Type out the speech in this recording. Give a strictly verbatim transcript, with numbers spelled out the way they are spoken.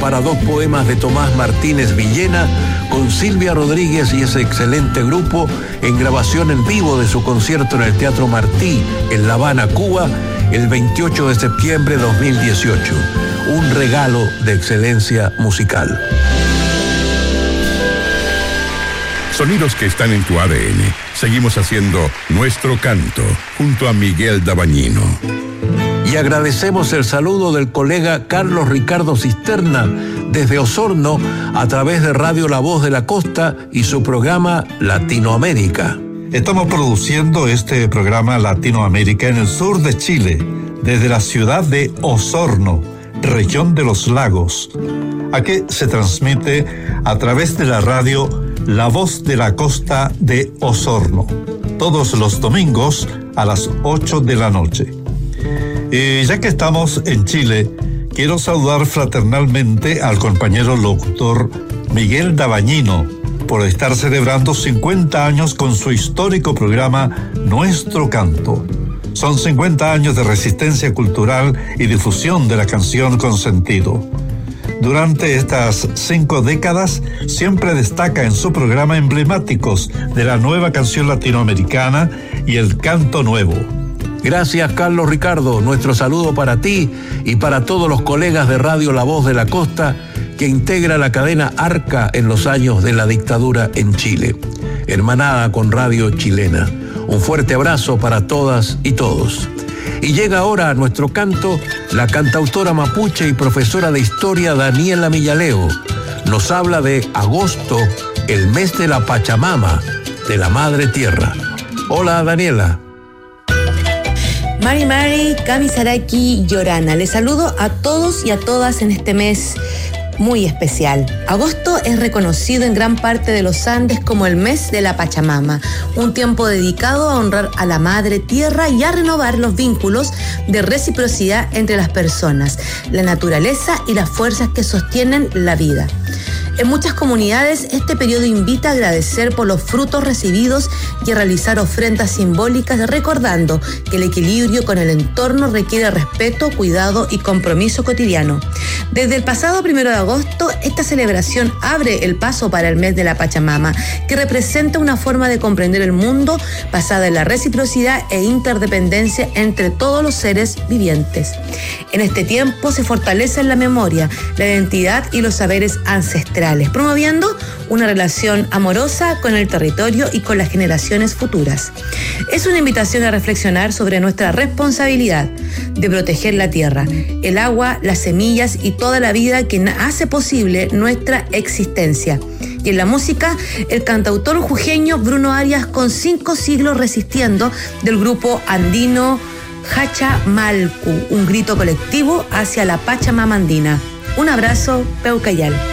para dos poemas de Tomás Martínez Villena con Silvia Rodríguez y ese excelente grupo en grabación en vivo de su concierto en el Teatro Martí en La Habana, Cuba, el veintiocho de septiembre de dos mil dieciocho. Un regalo de excelencia musical. Sonidos que están en tu A D N. Seguimos haciendo nuestro canto junto a Miguel Dabañino. Y agradecemos el saludo del colega Carlos Ricardo Cisterna desde Osorno a través de Radio La Voz de la Costa y su programa Latinoamérica. Estamos produciendo este programa Latinoamérica en el sur de Chile, desde la ciudad de Osorno, región de los lagos. Aquí se transmite a través de la radio La Voz de la Costa de Osorno, todos los domingos a las ocho de la noche. Y ya que estamos en Chile, quiero saludar fraternalmente al compañero locutor Miguel Dabañino por estar celebrando cincuenta años con su histórico programa Nuestro Canto. Son cincuenta años de resistencia cultural y difusión de la canción con sentido. Durante estas cinco décadas, siempre destaca en su programa emblemáticos de la nueva canción latinoamericana y el canto nuevo. Gracias, Carlos Ricardo. Nuestro saludo para ti y para todos los colegas de Radio La Voz de la Costa que integra la cadena Arca en los años de la dictadura en Chile, hermanada con Radio Chilena. Un fuerte abrazo para todas y todos. Y llega ahora a nuestro canto la cantautora mapuche y profesora de historia Daniela Millaleo. Nos habla de agosto, el mes de la Pachamama, de la Madre Tierra. Hola, Daniela. Mari Mari, Cami Saraki, Llorana. Les saludo a todos y a todas en este mes muy especial. Agosto es reconocido en gran parte de los Andes como el mes de la Pachamama, un tiempo dedicado a honrar a la Madre Tierra y a renovar los vínculos de reciprocidad entre las personas, la naturaleza y las fuerzas que sostienen la vida. En muchas comunidades, este periodo invita a agradecer por los frutos recibidos y a realizar ofrendas simbólicas, recordando que el equilibrio con el entorno requiere respeto, cuidado y compromiso cotidiano. Desde el pasado primero de agosto, esta celebración abre el paso para el mes de la Pachamama, que representa una forma de comprender el mundo basada en la reciprocidad e interdependencia entre todos los seres vivientes. En este tiempo se fortalece la memoria, la identidad y los saberes ancestrales, promoviendo una relación amorosa con el territorio y con las generaciones futuras. Es una invitación a reflexionar sobre nuestra responsabilidad de proteger la tierra, el agua, las semillas y toda la vida que hace posible nuestra existencia. Y en la música, el cantautor jujeño Bruno Arias, con cinco siglos resistiendo, del grupo andino Hachamalcu, un grito colectivo hacia la Pachamama andina. Un abrazo, Peucayal.